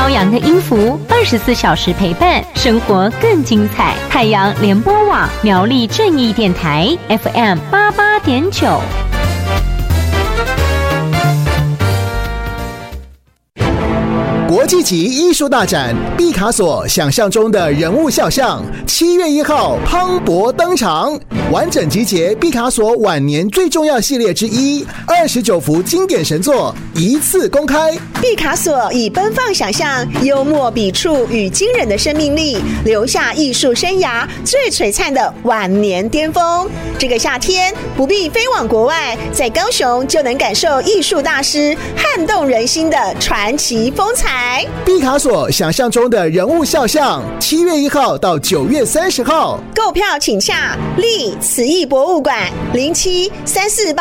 高扬的音符，24小时陪伴，生活更精彩。太阳联播网苗栗正义电台 FM88.9。 国际级艺术大展毕卡索想象中的人物肖像，7月1号磅礴登场，完整集结毕卡索晚年最重要系列之一，29幅经典神作一次公开。 毕卡索以奔放想象、幽默笔触与惊人的生命力，留下艺术生涯最璀璨的晚年巅峰。这个夏天不必飞往国外，在高雄就能感受艺术大师撼动人心的传奇风采。 毕卡索想象中的人物肖像，7月1号到9月30号， 购票请洽立慈艺博物馆0734